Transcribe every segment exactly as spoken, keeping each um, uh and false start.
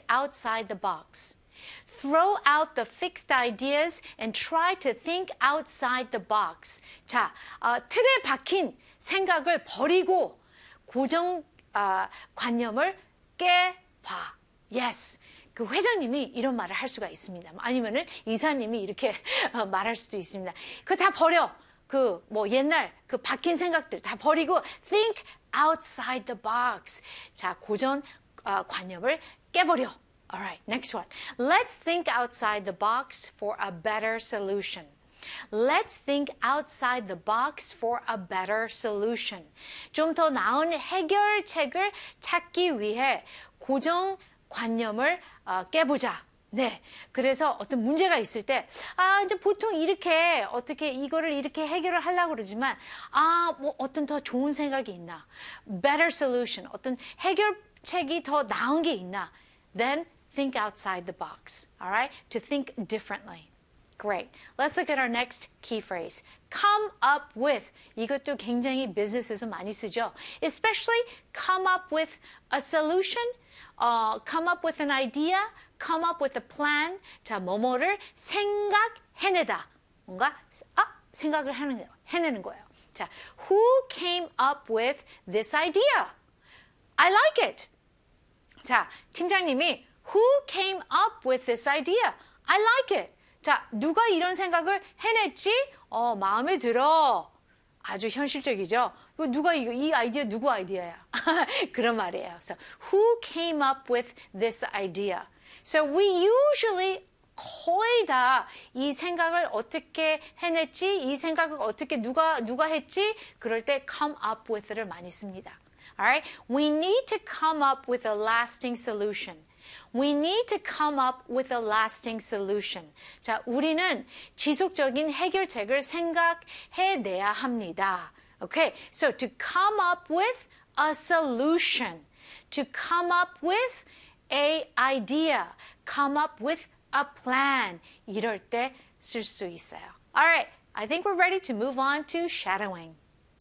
outside the box. Throw out the fixed ideas and try to think outside the box. 자, 어, 틀에 박힌 생각을 버리고 고정 어, 관념을 깨봐. Yes. 그 회장님이 이런 말을 할 수가 있습니다. 아니면은 이사님이 이렇게 어, 말할 수도 있습니다. 그거 다 버려. 그 뭐 옛날 그 박힌 생각들 다 버리고 think outside the box. 자, 고정 어, 관념을 깨버려. Alright, next one. Let's think outside the box for a better solution. Let's think outside the box for a better solution. 좀 더 나은 해결책을 찾기 위해 고정관념을 어, 깨보자. 네. 그래서 어떤 문제가 있을 때, 아, 이제 보통 이렇게, 어떻게 이거를 이렇게 해결을 하려고 그러지만, 아, 뭐 어떤 더 좋은 생각이 있나? Better solution. 어떤 해결책이 더 나은 게 있나? Then think outside the box. Alright? To think differently. Great. Let's look at our next key phrase. Come up with. 이것도 굉장히 비즈니스에서 많이 쓰죠. Especially come up with a solution, uh, come up with an idea, come up with a plan. 자, 뭐뭐를 생각해내다. 뭔가 아, 생각을 하는 거예요. 해내는 거예요. 자, who came up with this idea? I like it. 자, 팀장님이 who came up with this idea? I like it. 자, 누가 이런 생각을 해냈지? 어, 마음에 들어. 아주 현실적이죠? 이거 누가, 이거, 이 아이디어 누구 아이디어야? 그런 말이에요. So, who came up with this idea? So, we usually 거의 다 이 생각을 어떻게 해냈지? 이 생각을 어떻게 누가, 누가 했지? 그럴 때 come up with를 많이 씁니다. Alright? We need to come up with a lasting solution. We need to come up with a lasting solution. 자, 우리는 지속적인 해결책을 생각해내야 합니다. Okay, so to come up with a solution, to come up with a idea, come up with a plan. 이럴 때 쓸 수 있어요. Alright, I think we're ready to move on to shadowing.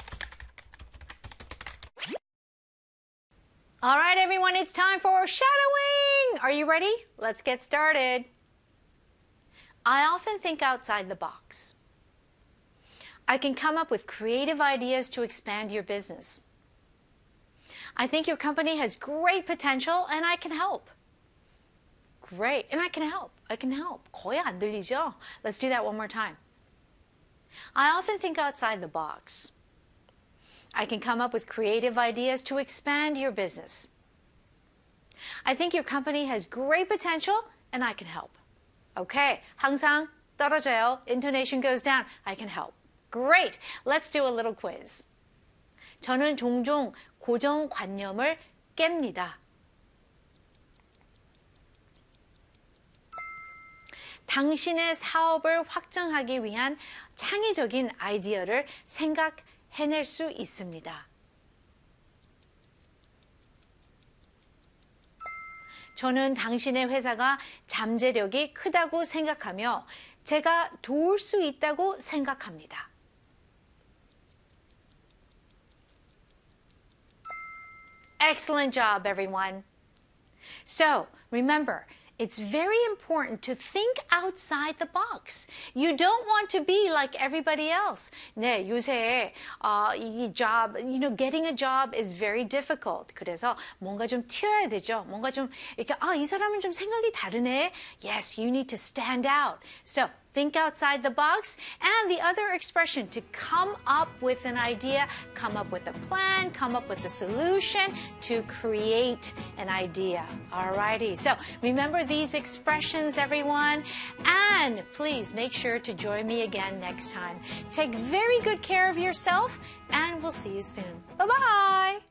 All right, everyone, it's time for shadowing. Are you ready? Let's get started. I often think outside the box. I can come up with creative ideas to expand your business. I think your company has great potential and I can help. Great, and I can help. I can help. 거의 안 들리죠? Let's do that one more time. I often think outside the box. I can come up with creative ideas to expand your business. I think your company has great potential and I can help. Okay, 항상 떨어져요. Intonation goes down. I can help. Great. Let's do a little quiz. 저는 종종 고정관념을 깹니다. 당신의 사업을 확장하기 위한 창의적인 아이디어를 생각해낼 수 있습니다. 저는 당신의 회사가 잠재력이 크다고 생각하며 제가 도울 수 있다고 생각합니다. Excellent job, everyone. So, remember, it's very important to think outside the box. You don't want to be like everybody else. 네, 요새 어, 이 job, you know, getting a job is very difficult. 그래서 뭔가 좀 튀어야 되죠. 뭔가 좀 이렇게 아, 이 사람은 좀 생각이 다르네. Yes, you need to stand out. So, think outside the box. And the other expression, to come up with an idea, come up with a plan, come up with a solution, to create an idea. Alrighty, so remember these expressions, everyone. And please make sure to join me again next time. Take very good care of yourself, and we'll see you soon. Bye-bye.